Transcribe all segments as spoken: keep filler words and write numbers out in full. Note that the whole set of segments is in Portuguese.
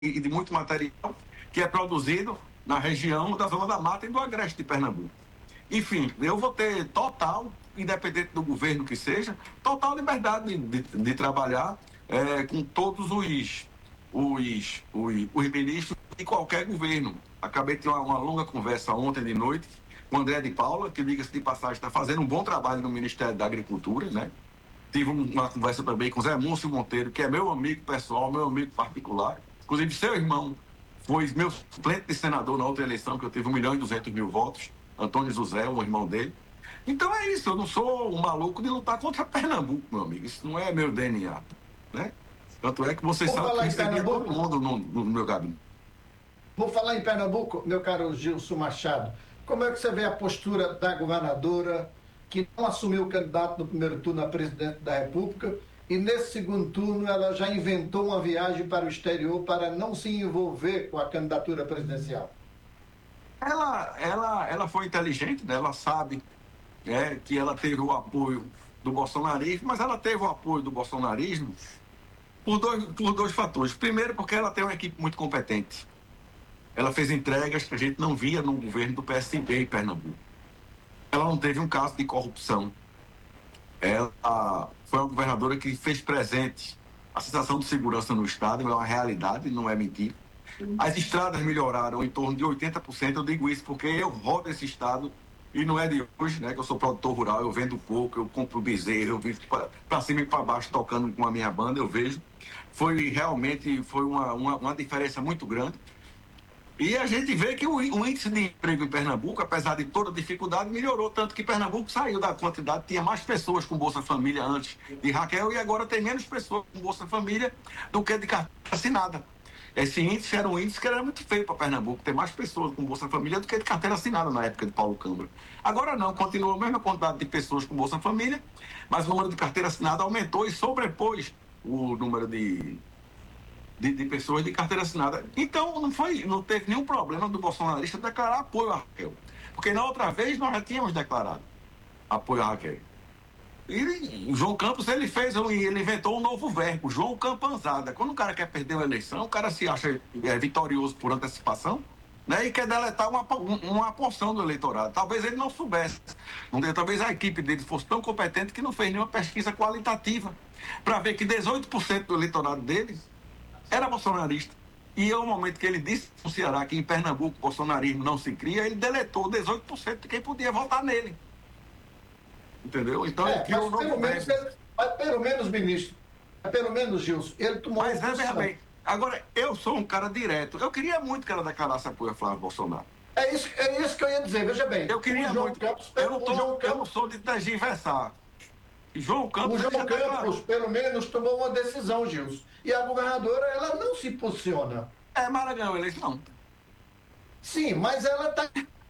e de muito material que é produzido na região da Zona da Mata e do Agreste de Pernambuco. Enfim, eu vou ter total, independente do governo que seja, total liberdade de, de, de trabalhar é, com todos os, os, os, os ministros de qualquer governo. Acabei de ter uma, uma longa conversa ontem de noite com o André de Paula, que, diga-se de passagem, está fazendo um bom trabalho no Ministério da Agricultura, né? Tive uma conversa também com o Zé Múcio Monteiro, que é meu amigo pessoal, meu amigo particular. Inclusive, seu irmão foi meu suplente de senador na outra eleição, que eu tive um milhão e duzentos mil votos. Antônio José, o irmão dele. Então é isso, eu não sou um maluco de lutar contra Pernambuco, meu amigo. Isso não é meu D N A, né? Tanto é que vocês Vou sabem que falar em recebia todo Pernambuco. mundo no, no meu gabinete. Vou falar em Pernambuco, meu caro Gilson Machado. Como é que você vê a postura da governadora, que não assumiu o candidato no primeiro turno a presidente da República, e nesse segundo turno ela já inventou uma viagem para o exterior para não se envolver com a candidatura presidencial? Ela, ela, ela foi inteligente, né? Ela sabe, né, que ela teve o apoio do bolsonarismo, mas ela teve o apoio do bolsonarismo por dois, por dois fatores. Primeiro, porque ela tem uma equipe muito competente. Ela fez entregas que a gente não via no governo do P S B em Pernambuco. Ela não teve um caso de corrupção. Ela foi uma governadora que fez presente a sensação de segurança no estado, é uma realidade, não é mentira. As estradas melhoraram em torno de oitenta por cento, eu digo isso porque eu rodo esse estado e não é de hoje, né, que eu sou produtor rural, eu vendo pouco, eu compro bezerro, eu vivo para cima e para baixo tocando com a minha banda, eu vejo. Foi realmente foi uma, uma, uma diferença muito grande. E a gente vê que o, o índice de emprego em Pernambuco, apesar de toda a dificuldade, melhorou, tanto que Pernambuco saiu da quantidade, tinha mais pessoas com Bolsa Família antes de Raquel e agora tem menos pessoas com Bolsa Família do que de carteira assinada. Esse índice era um índice que era muito feio para Pernambuco, ter mais pessoas com Bolsa Família do que de carteira assinada na época de Paulo Câmara. Agora não, continua a mesma quantidade de pessoas com Bolsa Família, mas o número de carteira assinada aumentou e sobrepôs o número de De, de pessoas de carteira assinada. Então, não, foi, não teve nenhum problema do bolsonarista declarar apoio a Raquel. Porque na outra vez nós já tínhamos declarado apoio a Raquel. E o João Campos, ele fez, ele inventou um novo verbo, João Campanzada. Quando o cara quer perder uma eleição, o cara se acha é, vitorioso por antecipação, né, e quer deletar uma, uma porção do eleitorado. Talvez ele não soubesse. Talvez a equipe dele fosse tão competente que não fez nenhuma pesquisa qualitativa para ver que dezoito por cento do eleitorado dele era bolsonarista. E é o momento que ele disse no Ceará que em Pernambuco o bolsonarismo não se cria, ele deletou dezoito por cento de quem podia votar nele. Entendeu? Então É, ele criou um mas, pelo novo menos, verbo. ele- mas pelo menos, ministro, pelo menos, Gilson, ele tomou Mas uma é, veja posição. bem, agora eu sou um cara direto. Eu queria muito que ela declarasse apoio a Flávio Bolsonaro. É isso, é isso que eu ia dizer, veja bem. Eu queria o João muito. Campos, Eu não, o tô, João eu não Campos, sou de tergiversar. João Campos, o ele já João declarou. Campos, pelo menos, tomou uma decisão, Gilson. E a governadora, ela não se posiciona. É, Maranhão, eleição. Sim, mas ela está.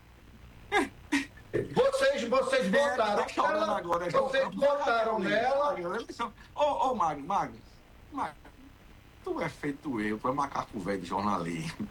Vocês, vocês É, votaram tá chorando nela, agora, João vocês Campos. votaram nela. Maranhão, eleição. Ô, ô, Magno, Magno, Magno, tu é feito eu, tu é macaco velho de jornalismo.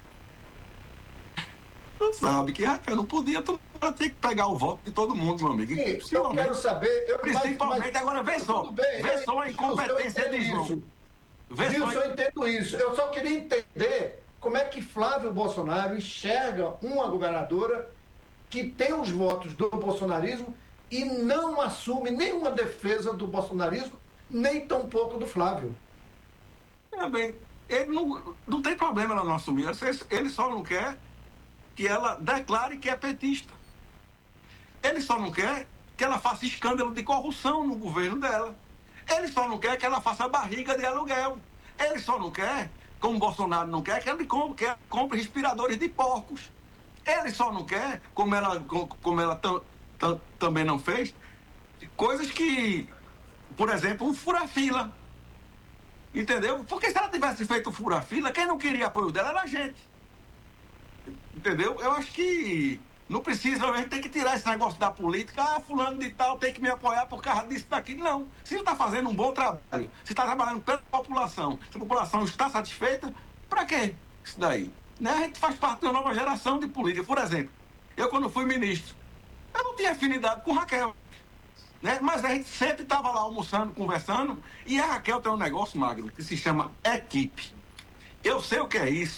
Tu sabe que Raquel não podia, tu tinha que pegar o voto de todo mundo, meu amigo. Sim, eu quero saber. Eu, Principalmente, mas, mas, agora vê só, tudo bem, vê eu- só a Gilson, incompetência eu de entendo João. isso. Vê só Gilson, a- eu entendo isso. Eu só queria entender como é que Flávio Bolsonaro enxerga uma governadora que tem os votos do bolsonarismo e não assume nenhuma defesa do bolsonarismo, nem tampouco do Flávio. Também, ele não, não tem problema ela não assumir, ele só não quer que ela declare que é petista. Ele só não quer que ela faça escândalo de corrupção no governo dela. Ele só não quer que ela faça barriga de aluguel. Ele só não quer, como Bolsonaro não quer, que ela compre, que ela compre respiradores de porcos. Ele só não quer, como ela, como ela tam, tam, também não fez, coisas que, por exemplo, um fura-fila. Entendeu? Porque se ela tivesse feito fura-fila, quem não queria apoio dela era a gente. Entendeu? Eu acho que não precisa, a gente tem que tirar esse negócio da política. Ah, fulano de tal tem que me apoiar por causa disso, daquilo. Não. Se ele está fazendo um bom trabalho, se está trabalhando pela população, se a população está satisfeita, para quê isso daí? Né? A gente faz parte de uma nova geração de política. Por exemplo, eu quando fui ministro, eu não tinha afinidade com Raquel. Né? Mas a gente sempre estava lá almoçando, conversando, e a Raquel tem um negócio, Magno, que se chama equipe. Eu sei o que é isso.